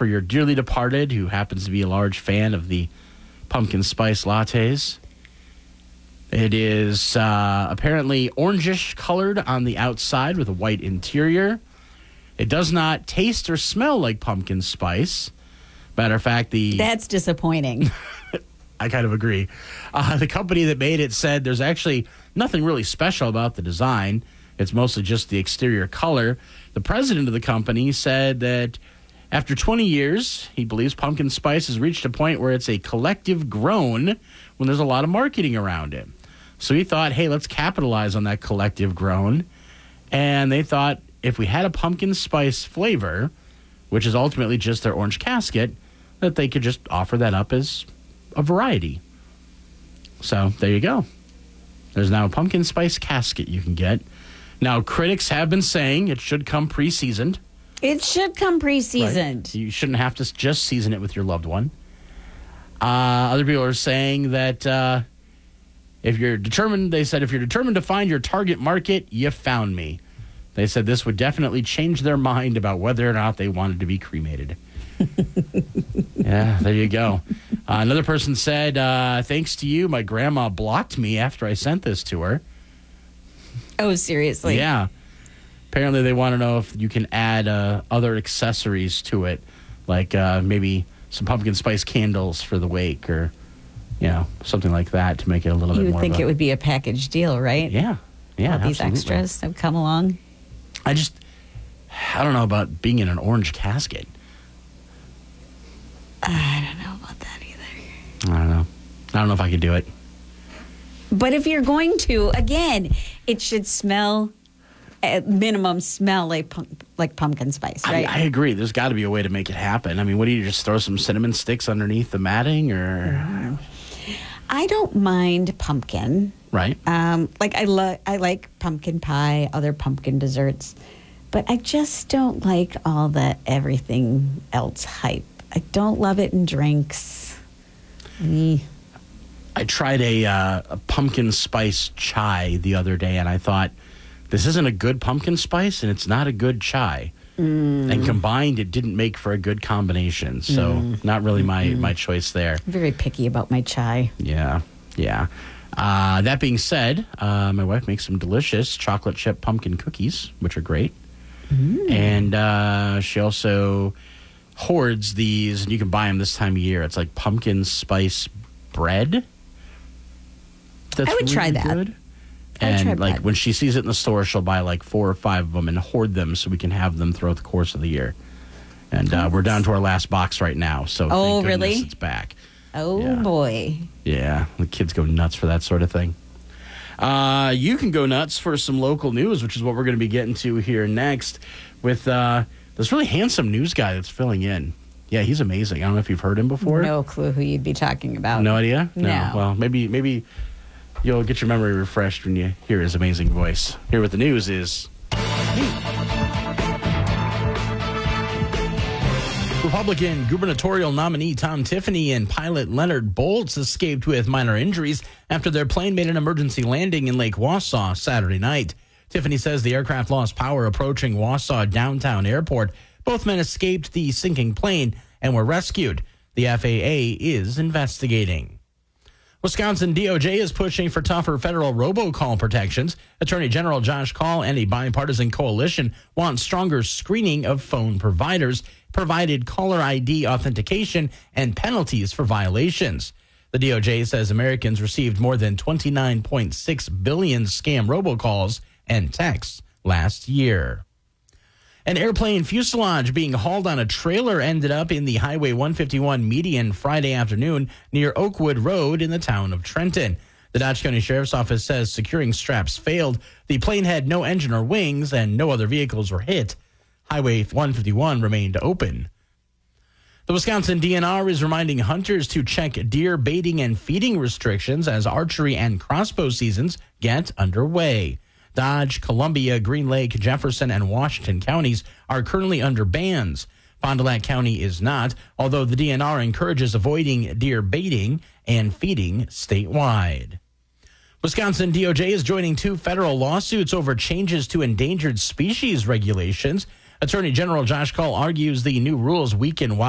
for your dearly departed, who happens to be a large fan of the pumpkin spice lattes. It is apparently orangish colored on the outside with a white interior. It does not taste or smell like pumpkin spice. Matter of fact, That's disappointing. I kind of agree. The company that made it said there's actually nothing really special about the design. It's mostly just the exterior color. The president of the company said that after 20 years, he believes pumpkin spice has reached a point where it's a collective groan when there's a lot of marketing around it. So he thought, hey, let's capitalize on that collective groan. And they thought if we had a pumpkin spice flavor, which is ultimately just their orange casket, that they could just offer that up as a variety. So there you go. There's now a pumpkin spice casket you can get. Now, critics have been saying it should come pre-seasoned. It should come pre-seasoned. Right? You shouldn't have to just season it with your loved one. Other people are saying that if you're determined to find your target market, you found me. They said this would definitely change their mind about whether or not they wanted to be cremated. Yeah, there you go. Another person said, thanks to you, my grandma blocked me after I sent this to her. Oh, seriously? Yeah. Apparently they want to know if you can add other accessories to it, like maybe some pumpkin spice candles for the wake or, something like that to make it a little bit more. You would think it would be a package deal, right? Yeah. Yeah, all these extras that come along. I don't know about being in an orange casket. I don't know about that either. I don't know if I could do it. But if you're going to, again, it should smell, at minimum, smell like pumpkin spice, right? I agree. There's got to be a way to make it happen. I mean, what do you just throw some cinnamon sticks underneath the matting, or? I don't mind pumpkin. Right. I like pumpkin pie, other pumpkin desserts, but I just don't like all the everything else hype. I don't love it in drinks. I tried a pumpkin spice chai the other day, and I thought, this isn't a good pumpkin spice, and it's not a good chai. And combined, it didn't make for a good combination. So not really my choice there. I'm very picky about my chai. Yeah. That being said, my wife makes some delicious chocolate chip pumpkin cookies, which are great. And she also hoards these, and you can buy them this time of year. It's like pumpkin spice bread. That's I would try really that. Good. And like when she sees it in the store, she'll buy like 4 or 5 of them and hoard them so we can have them throughout the course of the year. And we're down to our last box right now. So thank goodness really? It's back. Oh, boy. Yeah, the kids go nuts for that sort of thing. You can go nuts for some local news, which is what we're going to be getting to here next with this really handsome news guy that's filling in. Yeah, he's amazing. I don't know if you've heard him before. No clue who you'd be talking about. No idea? No. Well, maybe you'll get your memory refreshed when you hear his amazing voice. Here with the news is Republican gubernatorial nominee Tom Tiffany and pilot Leonard Boltz escaped with minor injuries after their plane made an emergency landing in Lake Wausau Saturday night. Tiffany says the aircraft lost power approaching Wausau downtown airport. Both men escaped the sinking plane and were rescued. The FAA is investigating. Wisconsin DOJ is pushing for tougher federal robocall protections. Attorney General Josh Kaul and a bipartisan coalition want stronger screening of phone providers, provided caller ID authentication, and penalties for violations. The DOJ says Americans received more than 29.6 billion scam robocalls and texts last year. An airplane fuselage being hauled on a trailer ended up in the Highway 151 median Friday afternoon near Oakwood Road in the town of Trenton. The Dodge County Sheriff's Office says securing straps failed. The plane had no engine or wings, and no other vehicles were hit. Highway 151 remained open. The Wisconsin DNR is reminding hunters to check deer baiting and feeding restrictions as archery and crossbow seasons get underway. Dodge, Columbia, Green Lake, Jefferson, and Washington counties are currently under bans. Fond du Lac County is not, although the DNR encourages avoiding deer baiting and feeding statewide. Wisconsin DOJ is joining 2 federal lawsuits over changes to endangered species regulations. Attorney General Josh Kaul argues the new rules weaken wild